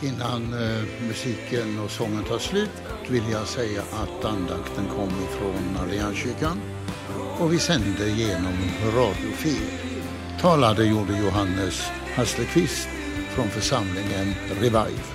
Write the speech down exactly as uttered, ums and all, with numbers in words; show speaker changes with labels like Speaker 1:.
Speaker 1: Innan eh, musiken och sången tar slut vill jag säga att andakten kommer från Allianskyrkan och vi sänder genom radiofil. Talade gjorde Johannes Hasselqvist från församlingen Revive.